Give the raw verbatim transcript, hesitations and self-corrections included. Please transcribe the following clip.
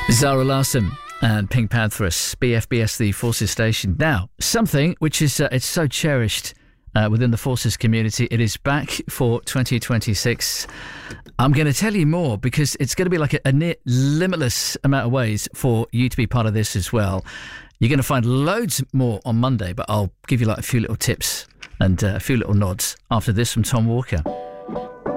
Zara Larsson and Pink Pantheress, B F B S, the Forces Station. Now, something which is uh, it's so cherished uh, within the Forces community. It is back for twenty twenty-six. I'm going to tell you more because it's going to be like a, a near limitless amount of ways for you to be part of this as well. You're going to find loads more on Monday, but I'll give you like a few little tips and uh, a few little nods after this from Tom Walker.